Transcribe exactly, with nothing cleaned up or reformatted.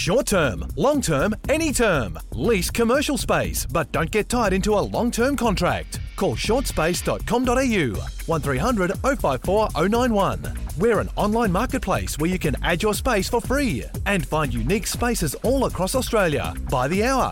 Short term, long term, any term. Lease commercial space, but don't get tied into a long-term contract. Call short space dot com dot a u, one three hundred oh five four oh nine one. We're an online marketplace where you can add your space for free and find unique spaces all across Australia by the hour.